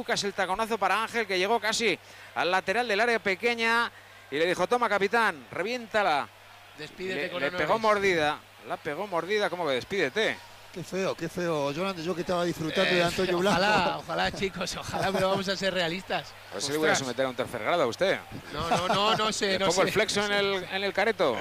Lucas el taconazo para Ángel, que llegó casi al lateral del área pequeña y le dijo: toma, capitán, reviéntala. Despídete con le honores. pegó mordida, la pegó mordida, ¿cómo que despídete? Qué feo, Jonathan, yo que estaba disfrutando de Antonio Blanco. Ojalá, chicos, ojalá, pero vamos a ser realistas. A ver si le voy a someter a un tercer grado a usted. No sé. ¿Le pongo el flexo en el careto?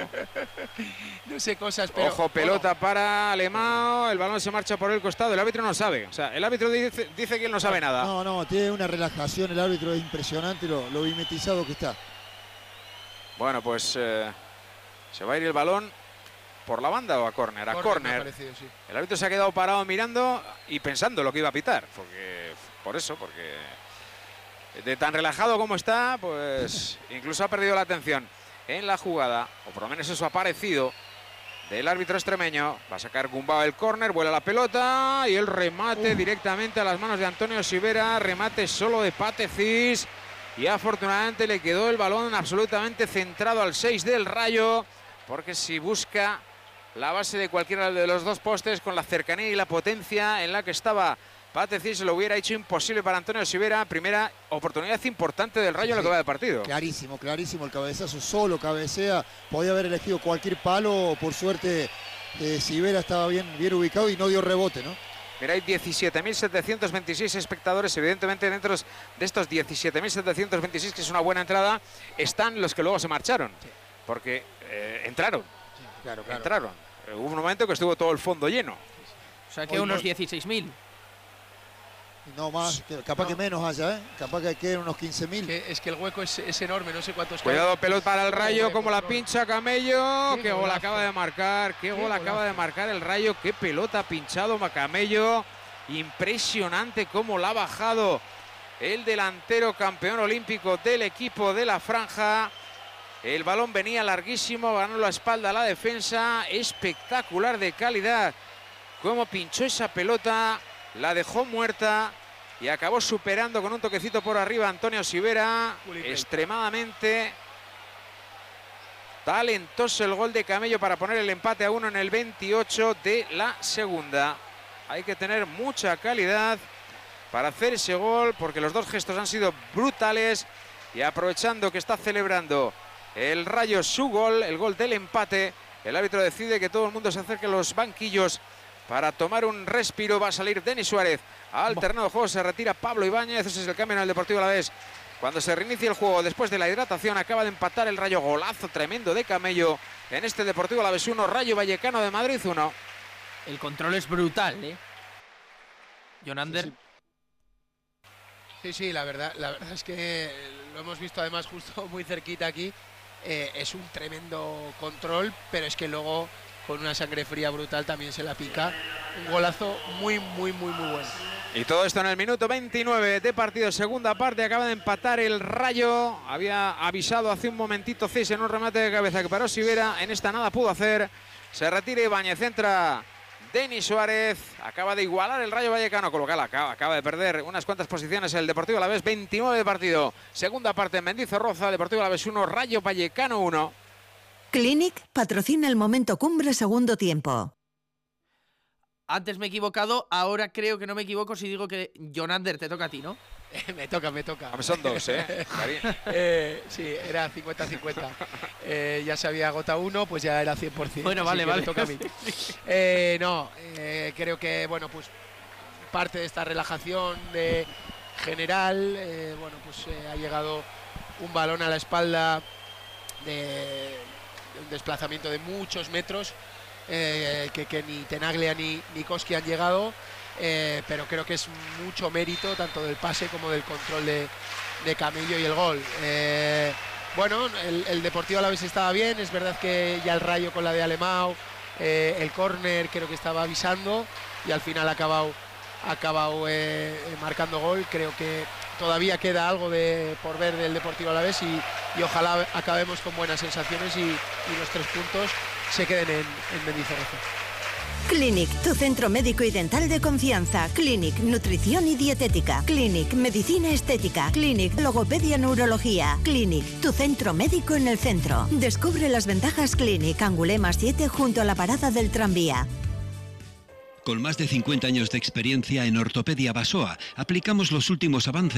No sé cosas, pero... Ojo, pelota para Alemão, el balón se marcha por el costado, el árbitro no sabe. O sea, el árbitro dice que él no sabe nada. No, tiene una relajación el árbitro, es impresionante lo mimetizado que está. Bueno, pues se va a ir el balón. ¿Por la banda o a córner? A córner. Sí. El árbitro se ha quedado parado mirando y pensando lo que iba a pitar. Porque de tan relajado como está, pues incluso ha perdido la atención en la jugada. O por lo menos eso ha parecido del árbitro extremeño. Va a sacar Gumbau el córner, vuela la pelota y el remate directamente a las manos de Antonio Sivera. Remate solo de Patezis. Y afortunadamente le quedó el balón absolutamente centrado al 6 del Rayo. Porque si busca la base de cualquiera de los dos postes, con la cercanía y la potencia en la que estaba Patezis, lo hubiera hecho imposible para Antonio Sivera. Primera oportunidad importante del Rayo en lo que va de partido. Clarísimo el cabezazo, solo cabecea. Podía haber elegido cualquier palo, por suerte Sivera estaba bien ubicado y no dio rebote, ¿no? Mira, hay 17.726 espectadores. Evidentemente, dentro de estos 17.726, que es una buena entrada, están los que luego se marcharon. Sí. Porque entraron. Sí, claro. Entraron. Hubo un momento que estuvo todo el fondo lleno. O sea que unos 16.000. No más, capaz que menos haya, capaz que queden unos 15.000. Es que el hueco es enorme, no sé cuántos. Cuidado, pelota para el Rayo, como la pincha Camello. Qué gol golazo. acaba de marcar, qué gol acaba de marcar el Rayo. Qué pelota pinchado Camello. Impresionante cómo la ha bajado el delantero campeón olímpico del equipo de la franja. El balón venía larguísimo, ganó la espalda a la defensa. Espectacular de calidad. Cómo pinchó esa pelota, la dejó muerta y acabó superando con un toquecito por arriba Antonio Sivera. Extremadamente talentoso el gol de Camello para poner el empate a 1 en el 28 de la segunda. Hay que tener mucha calidad para hacer ese gol, porque los dos gestos han sido brutales. Y aprovechando que está celebrando el Rayo su gol, el gol del empate, el árbitro decide que todo el mundo se acerque a los banquillos para tomar un respiro. Va a salir Denis Suárez al terreno de juego, se retira Pablo Ibáñez. Ese es el cambio en el Deportivo Alavés. Cuando se reinicia el juego después de la hidratación, acaba de empatar el Rayo. Golazo tremendo de Camello en este Deportivo Alavés 1, Rayo Vallecano de Madrid 1. El control es brutal, ¿eh? Jonander. Sí, la verdad es que lo hemos visto además justo muy cerquita aquí. Es un tremendo control, pero es que luego con una sangre fría brutal también se la pica. Un golazo muy bueno. Y todo esto en el minuto 29 de partido, segunda parte. Acaba de empatar el Rayo. Había avisado hace un momentito Cis en un remate de cabeza que paró Sivera. En esta nada pudo hacer. Se retira Ibáñez, entra Denis Suárez. Acaba de igualar el Rayo Vallecano, con lo cual acaba de perder unas cuantas posiciones el Deportivo Alavés. 29 de partido, segunda parte en Mendizorroza. Deportivo Alavés 1, Rayo Vallecano 1. Clinic patrocina el momento cumbre segundo tiempo. Antes me he equivocado, ahora creo que no me equivoco si digo que Jonander te toca a ti, ¿no? Me toca. Son dos, sí, era 50-50. Ya se había agotado uno, pues ya era 100%. Bueno, vale. Toca a mí. Creo que, bueno, pues parte de esta relajación general, ha llegado un balón a la espalda de un desplazamiento de muchos metros, que ni Tenaglia ni Koski han llegado. Pero creo que es mucho mérito tanto del pase como del control de Camello y el gol. El Deportivo Alavés estaba bien, es verdad que ya el Rayo con la de Alemão, el córner creo que estaba avisando y al final ha acabado marcando gol. Creo que todavía queda algo por ver del Deportivo Alavés y ojalá acabemos con buenas sensaciones y los 3 puntos se queden en Mendizorroza. Clinic, tu centro médico y dental de confianza. Clinic, nutrición y dietética. Clinic, medicina estética. Clinic, logopedia, neurología. Clinic, tu centro médico en el centro. Descubre las ventajas Clinic, Angulema 7 junto a la parada del tranvía. Con más de 50 años de experiencia en Ortopedia Basoa, aplicamos los últimos avances